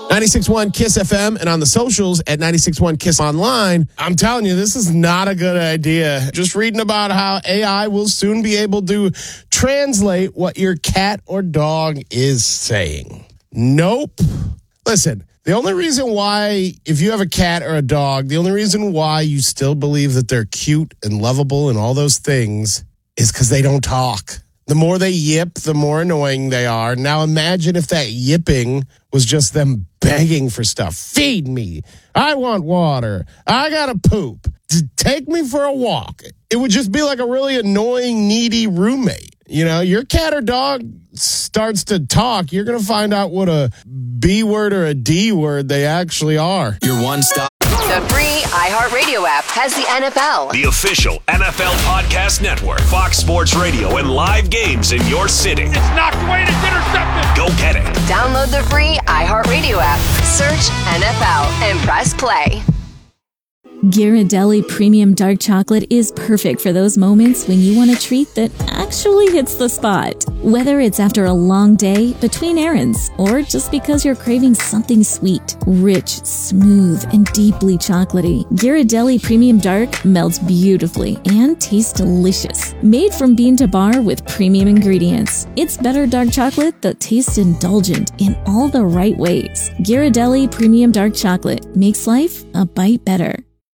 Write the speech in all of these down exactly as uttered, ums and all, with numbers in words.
ninety-six point one KISS F M and on the socials at ninety-six point one KISS Online. I'm telling you, this is not a good idea. Just reading about how A I will soon be able to translate what your cat or dog is saying. Nope. Listen, the only reason why, if you have a cat or a dog, the only reason why you still believe that they're cute and lovable and all those things is because they don't talk. The more they yip, the more annoying they are. Now imagine if that yipping was just them begging for stuff. Feed me. I want water. I gotta poop. Take me for a walk. It would just be like a really annoying, needy roommate. You know, your cat or dog starts to talk, you're going to find out what a B word or a D word they actually are. Your one stop. The free iHeartRadio app has the N F L. The official N F L podcast network, Fox Sports Radio, and live games in your city. It's knocked away and it's intercepted. Go get it. Download the free iHeartRadio app. Search N F L and press play. Ghirardelli Premium Dark Chocolate is perfect for those moments when you want a treat that actually hits the spot. Whether it's after a long day, between errands, or just because you're craving something sweet, rich, smooth, and deeply chocolatey, Ghirardelli Premium Dark melts beautifully and tastes delicious. Made from bean to bar with premium ingredients, it's better dark chocolate that tastes indulgent in all the right ways. Ghirardelli Premium Dark Chocolate makes life a bite better.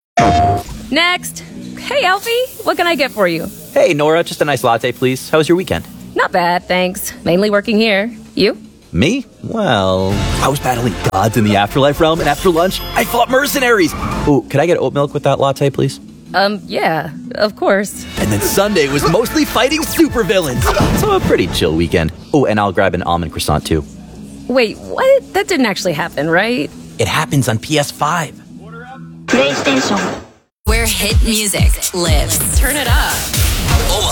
Next. Hey, Alfie. What can I get for you? Hey, Nora. Just a nice latte, please. How was your weekend? Not bad, thanks. Mainly working here. You? Me? Well, I was battling gods in the afterlife realm, and after lunch, I fought mercenaries. Ooh, could I get oat milk with that latte, please? Um, yeah, of course. And then Sunday was mostly fighting supervillains. So a pretty chill weekend. Oh, and I'll grab an almond croissant, too. Wait, what? That didn't actually happen, right? It happens on P S five. PlayStation. Where hit music lives. Turn it up. Omaha.